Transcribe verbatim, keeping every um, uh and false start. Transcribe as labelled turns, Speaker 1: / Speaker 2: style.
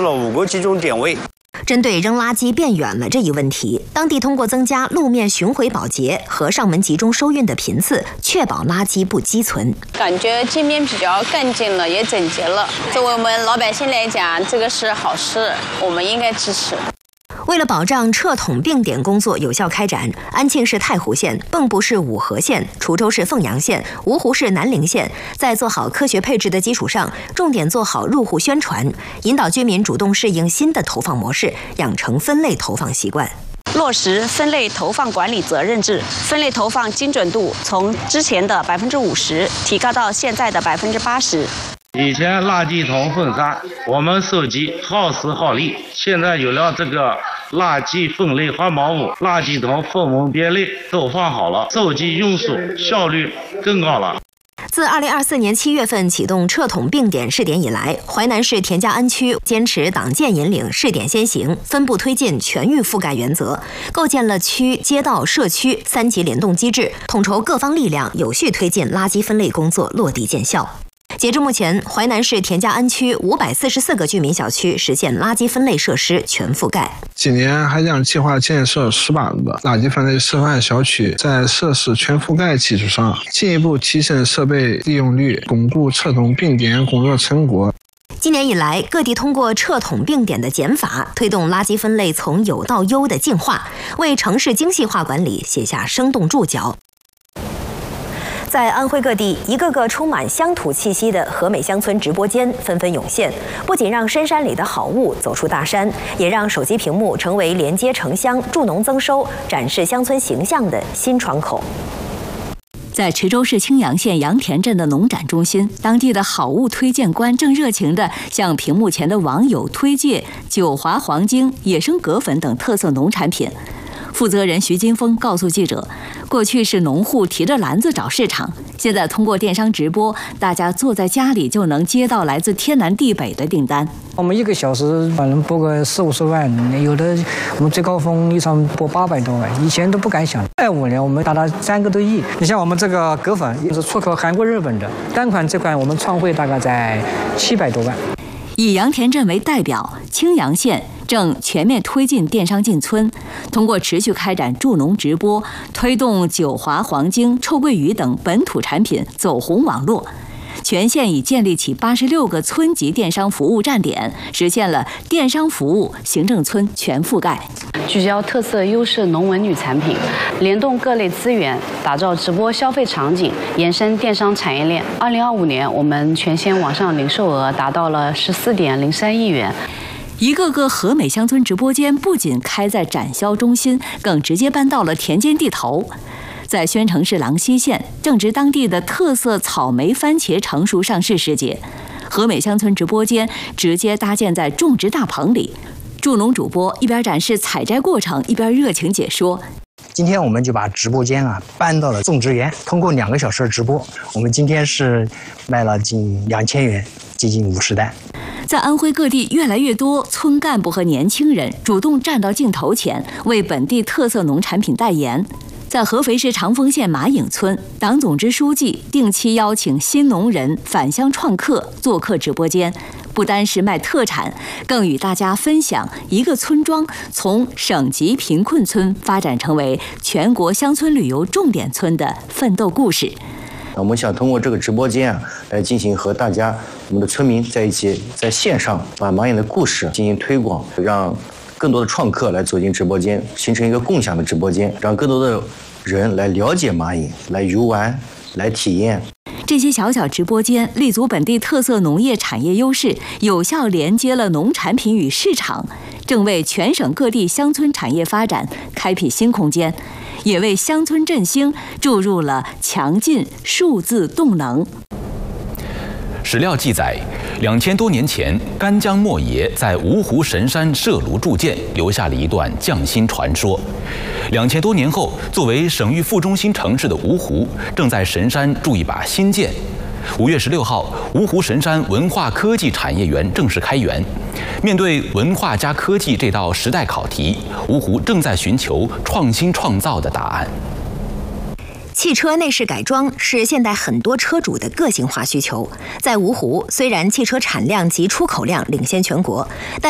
Speaker 1: 了五个集中点位。
Speaker 2: 针对扔垃圾变远了这一问题，当地通过增加路面巡回保洁和上门集中收运的频次，确保垃圾不积存。
Speaker 3: 感觉街面比较干净了，也整洁了。作为我们老百姓来讲，这个是好事，我们应该支持。
Speaker 2: 为了保障撤桶并点工作有效开展，安庆市太湖县、蚌埠市五河县、滁州市凤阳县、芜湖市南陵县在做好科学配置的基础上，重点做好入户宣传，引导居民主动适应新的投放模式，养成分类投放习惯。
Speaker 4: 落实分类投放管理责任制，分类投放精准度从之前的百分之五十提高到现在的百分之八十。
Speaker 5: 以前垃圾桶分散，我们收集耗时耗力，现在有了这个垃圾分类环保屋，垃圾桶分门别类都放好了，收集运输效率更高了。
Speaker 2: 自二零二四年七月份启动撤桶并点试点以来，淮南市田家庵区坚持党建引领、试点先行、分步推进全域覆盖原则，构建了区、街道、社区三级联动机制，统筹各方力量，有序推进垃圾分类工作落地见效。截至目前，淮南市田家庵区五百四十四个居民小区实现垃圾分类设施全覆盖。
Speaker 6: 今年还将计划建设十八个垃圾分类示范小区，在设施全覆盖基础上，进一步提升设备利用率，巩固撤桶并点工作成果。
Speaker 2: 今年以来，各地通过撤桶并点的减法，推动垃圾分类从有到优的进化，为城市精细化管理写下生动注脚。在安徽各地，一个个充满乡土气息的和美乡村直播间纷纷涌现，不仅让深山里的好物走出大山，也让手机屏幕成为连接城乡、助农增收、展示乡村形象的新窗口。
Speaker 7: 在池州市青阳县杨田镇的农展中心，当地的好物推荐官正热情地向屏幕前的网友推介九华黄精、野生葛粉等特色农产品。负责人徐金峰告诉记者，过去是农户提着篮子找市场，现在通过电商直播，大家坐在家里就能接到来自天南地北的订单。
Speaker 8: 我们一个小时能播个四五十万，有的我们最高峰一场播八百多万，以前都不敢想。二五年我们达到三个多亿。你像我们这个葛粉是出口韩国、日本的，单款这款我们创汇大概在七百多万。
Speaker 7: 以杨田镇为代表，青阳县正全面推进电商进村，通过持续开展助农直播，推动九华黄精、臭鳜鱼等本土产品走红网络。全县已建立起八十六个村级电商服务站点，实现了电商服务行政村全覆盖。
Speaker 9: 聚焦特色优势农文旅产品，联动各类资源，打造直播消费场景，延伸电商产业链。二零二五年，我们全县网上零售额达到了十四点零三亿元。
Speaker 7: 一个个和美乡村直播间不仅开在展销中心，更直接搬到了田间地头。在宣城市郎溪县，正值当地的特色草莓、番茄成熟上市时节，和美乡村直播间直接搭建在种植大棚里，助农主播一边展示采摘过程，一边热情解说。
Speaker 10: 今天我们就把直播间啊搬到了种植园，通过两个小时的直播，我们今天是卖了近两千元，接近五十单。
Speaker 7: 在安徽各地，越来越多村干部和年轻人主动站到镜头前，为本地特色农产品代言。在合肥市长丰县马影村，党总支书记定期邀请新农人返乡创客做客直播间，不单是卖特产，更与大家分享一个村庄从省级贫困村发展成为全国乡村旅游重点村的奋斗故事。
Speaker 11: 我们想通过这个直播间啊，来进行和大家我们的村民在一起，在线上把马影的故事进行推广，让更多的创客来走进直播间，形成一个共享的直播间，让更多的人来了解马影，来游玩，来体验。
Speaker 7: 这些小小直播间立足本地特色农业产业优势，有效连接了农产品与市场，正为全省各地乡村产业发展开辟新空间，也为乡村振兴注入了强劲数字动能。
Speaker 12: 史料记载，两千多年前，干将莫邪在芜湖神山设炉铸剑，留下了一段匠心传说。两千多年后，作为省域副中心城市的芜湖，正在神山铸一把新剑。五月十六号，芜湖神山文化科技产业园正式开园。面对文化加科技这道时代考题，芜湖正在寻求创新创造的答案。
Speaker 2: 汽车内饰改装是现代很多车主的个性化需求。在芜湖，虽然汽车产量及出口量领先全国，但